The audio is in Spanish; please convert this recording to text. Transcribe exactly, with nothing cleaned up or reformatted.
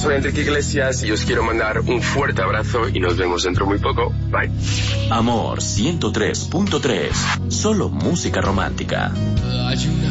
soy Enrique Iglesias y os quiero mandar un fuerte abrazo y nos vemos dentro muy poco. Bye. Amor ciento tres punto tres, solo música romántica. Hay una